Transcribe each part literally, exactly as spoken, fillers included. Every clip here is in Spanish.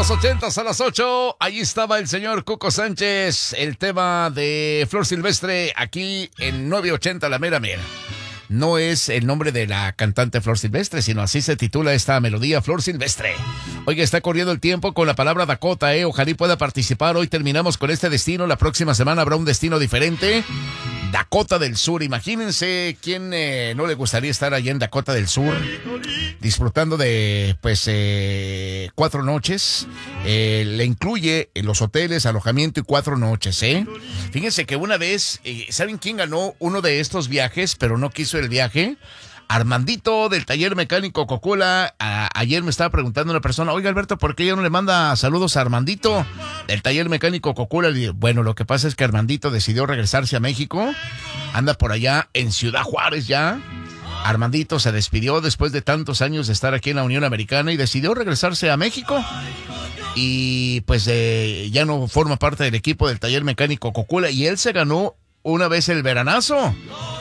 los ochentas a las ocho. Allí estaba el señor Cuco Sánchez. El tema de Flor Silvestre aquí en nueve ochenta La Mera Mera. No es el nombre de la cantante Flor Silvestre, sino así se titula esta melodía, Flor Silvestre. Oiga, está corriendo el tiempo con la palabra Dakota, ¿eh? Ojalá y pueda participar. Hoy terminamos con este destino. La próxima semana habrá un destino diferente. Dakota del Sur. Imagínense quién eh, no le gustaría estar allá en Dakota del Sur, disfrutando de, pues, eh, cuatro noches. Eh, le incluye en los hoteles, alojamiento y cuatro noches, ¿eh? Fíjense que una vez, eh, ¿saben quién ganó uno de estos viajes, pero no quiso el viaje? Armandito del taller mecánico Cocula. A, ayer me estaba preguntando una persona, oiga Alberto, ¿por qué ya no le manda saludos a Armandito del taller mecánico Cocula? Y bueno, lo que pasa es que Armandito decidió regresarse a México. Anda por allá en Ciudad Juárez ya. Armandito se despidió después de tantos años de estar aquí en la Unión Americana y decidió regresarse a México. Y pues eh, ya no forma parte del equipo del taller mecánico Cocula. Y él se ganó una vez el veranazo.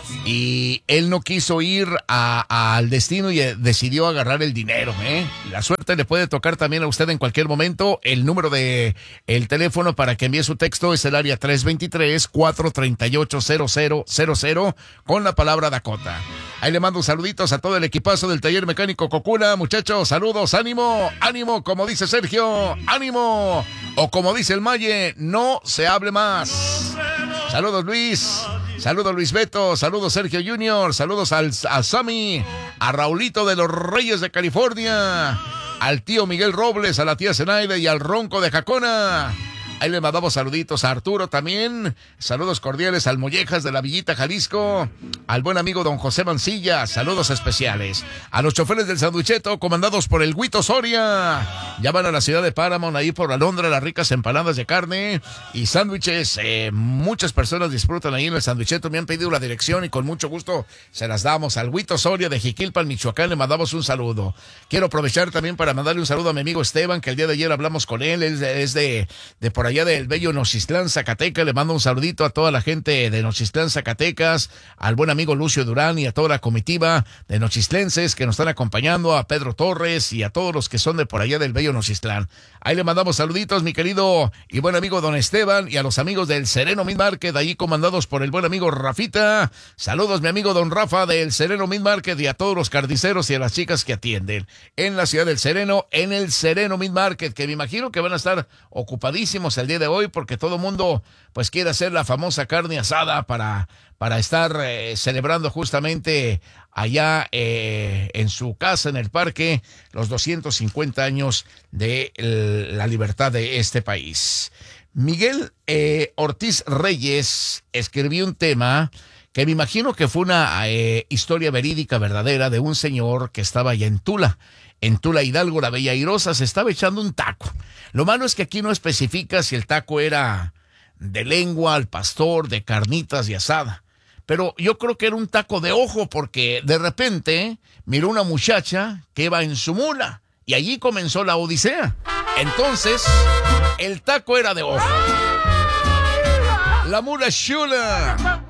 Y él no quiso ir a, a, al destino y decidió agarrar el dinero, ¿eh? La suerte le puede tocar también a usted en cualquier momento. El número de el teléfono para que envíe su texto es el área tres dos tres, cuatro tres ocho, cero cero cero cero con la palabra Dakota. Ahí le mando saluditos a todo el equipazo del taller mecánico Cocula. Muchachos, saludos, ánimo, ánimo, como dice Sergio, ánimo. O como dice el Maye, no se hable más. Saludos, Luis. Saludos, Luis Beto. Saludos, Sergio Junior. Saludos al, a Sammy, a Raulito de los Reyes de California, al tío Miguel Robles, a la tía Zenaide y al Ronco de Jacona. Ahí le mandamos saluditos a Arturo también. Saludos cordiales al Mollejas de la Villita, Jalisco. Al buen amigo don José Mancilla. Saludos especiales. A los choferes del Sanducheto, comandados por el Huito Soria. Ya van a la ciudad de Paramount, ahí por Alondra, las ricas empanadas de carne y sándwiches. Eh, muchas personas disfrutan ahí en el Sanducheto. Me han pedido la dirección y con mucho gusto se las damos. Al Huito Soria de Jiquilpan, Michoacán, le mandamos un saludo. Quiero aprovechar también para mandarle un saludo a mi amigo Esteban, que el día de ayer hablamos con él. Él es de, de por allá del bello Nochistlán, Zacatecas. Le mando un saludito a toda la gente de Nochistlán, Zacatecas, al buen amigo Lucio Durán y a toda la comitiva de nochistlenses que nos están acompañando, a Pedro Torres y a todos los que son de por allá del bello Nochistlán. Ahí le mandamos saluditos, mi querido y buen amigo don Esteban, y a los amigos del Sereno Meat Market, allí comandados por el buen amigo Rafita. Saludos, mi amigo don Rafa del Sereno Meat Market, y a todos los carniceros y a las chicas que atienden en la ciudad del Sereno, en el Sereno Meat Market, que me imagino que van a estar ocupadísimos el día de hoy porque todo el mundo pues quiere hacer la famosa carne asada para, para estar eh, celebrando justamente allá eh, en su casa, en el parque, los doscientos cincuenta años de el, la libertad de este país. Miguel eh, Ortiz Reyes escribió un tema que me imagino que fue una eh, historia verídica, verdadera, de un señor que estaba allá en Tula. En Tula Hidalgo, la Bella Airosa, se estaba echando un taco. Lo malo es que aquí no especifica si el taco era de lengua, al pastor, de carnitas y asada. Pero yo creo que era un taco de ojo, porque de repente miró una muchacha que iba en su mula y allí comenzó la odisea. Entonces, el taco era de ojo. La mula chula.